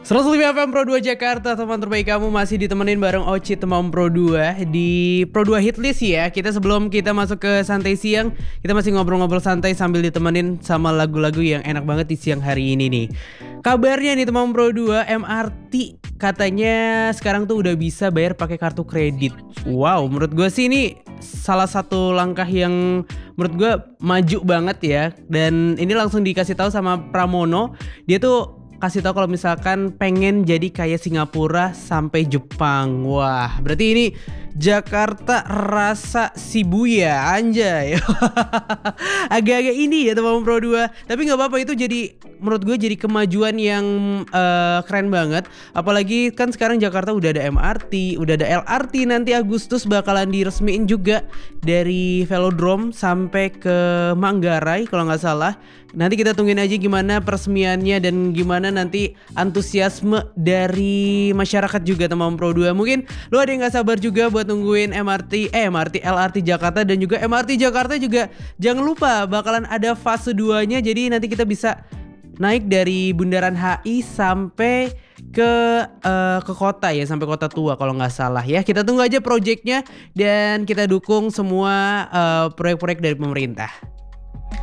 105 FM Pro 2 Jakarta, teman terbaik kamu masih ditemenin bareng Oci Temam Pro 2 di Pro 2 Hitlist ya. Sebelum kita masuk ke santai siang, kita masih ngobrol-ngobrol santai sambil ditemenin sama lagu-lagu yang enak banget di siang hari ini nih. Kabarnya nih Temam Pro 2, MRT katanya sekarang tuh udah bisa bayar pakai kartu kredit. Wow, menurut gue sih ini salah satu langkah yang menurut gue maju banget ya. Dan ini langsung dikasih tahu sama Pramono. Dia tuh kasih tahu kalau misalkan pengen jadi kayak Singapura sampai Jepang. Wah, berarti ini Jakarta rasa Shibuya, anjay. Agak-agak ini ya teman Pro 2. Tapi gak apa-apa, itu jadi menurut gue jadi kemajuan yang keren banget. Apalagi kan sekarang Jakarta udah ada MRT, udah ada LRT. Nanti Agustus bakalan diresmiin juga dari Velodrome sampai ke Manggarai kalau gak salah. Nanti kita tungguin aja gimana peresmiannya dan gimana nanti antusiasme dari masyarakat juga teman Pro 2. Mungkin lo ada yang gak sabar juga buat nungguin LRT Jakarta, dan juga MRT Jakarta juga jangan lupa bakalan ada fase 2-nya. Jadi nanti kita bisa naik dari Bundaran HI sampai ke kota ya, sampai Kota Tua kalau nggak salah ya. Kita tunggu aja proyeknya dan kita dukung semua proyek-proyek dari pemerintah.